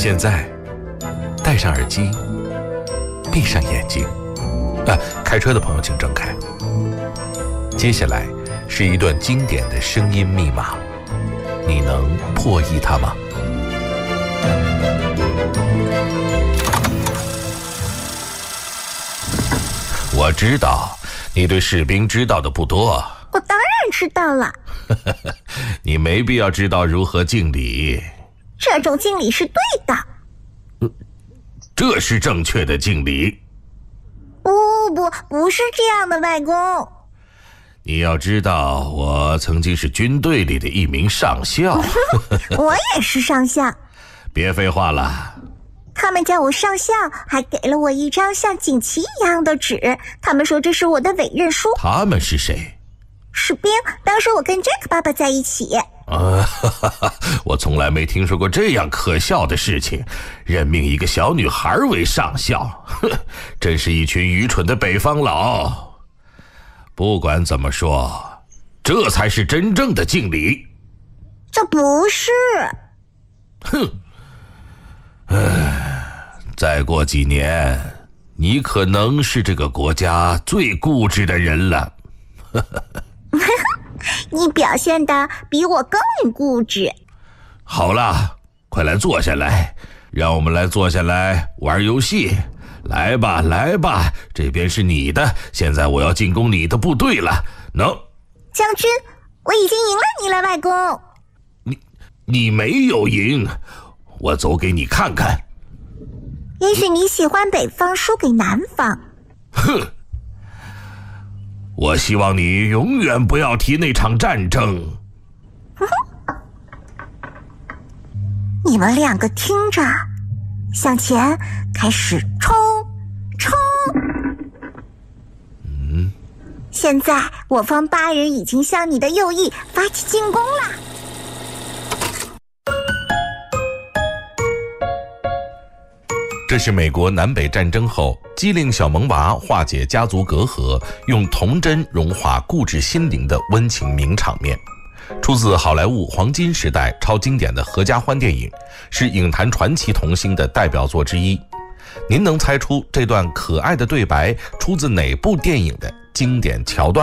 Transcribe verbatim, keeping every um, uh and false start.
现在戴上耳机，闭上眼睛。啊，开车的朋友请睁开。接下来是一段经典的声音密码，你能破译它吗？我知道你对士兵知道的不多。 我当然知道了。 你没必要知道如何敬礼。 这种敬礼是对的。 呃、这是正确的敬礼。 不不不是这样的，外公。 你要知道，我曾经是军队里的一名上校。 我也是上校。 别废话了。 他们叫我上校，还给了我一张像锦旗一样的纸，他们说这是我的委任书。 他们是谁？ 士兵，当时我跟 Jack 爸爸在一起。 啊，哈哈哈，我从来没听说过这样可笑的事情，任命一个小女孩为上校，哼，真是一群愚蠢的北方佬。不管怎么说，这才是真正的敬礼。 这不是。 哼，唉，再过几年，你可能是这个国家最固执的人了。 你表现得比我更固执。 好了，快来坐下来，让我们来坐下来玩游戏。来吧来吧，这边是你的，现在我要进攻你的部队了。能、no? 将军，我已经赢了你了，外公。 你你没有赢，我走给你看看。 也许你喜欢北方输给南方。 哼，我希望你永远不要提那场战争。 你们两个听着，向前开始冲冲。 嗯， 现在我方八人已经向你的右翼发起进攻了。 这是美国南北战争后机灵小萌娃化解家族隔阂，用童真融化固执心灵的温情名场面，出自好莱坞黄金时代超经典的合家欢电影，是影坛传奇童星的代表作之一。您能猜出这段可爱的对白出自哪部电影的经典桥段？